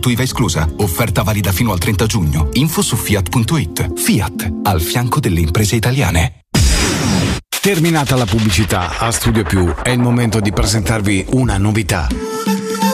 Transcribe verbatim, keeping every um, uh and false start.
tutto I V A esclusa. Offerta valida fino al trenta giugno. Info su fiat punto it. Fiat, al fianco delle imprese italiane. Terminata la pubblicità, a Studio Più è il momento di presentarvi una novità.